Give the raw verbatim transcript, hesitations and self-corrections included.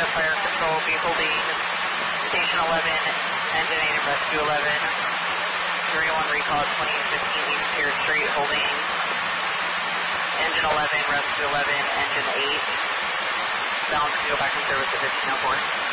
fire control, be holding station eleven, engine eight and rescue eleven. three one recall at twenty-eight fifteen East Pier Street, holding engine eleven, rescue eleven, engine eight. Balance to go back in service at fifteen oh four.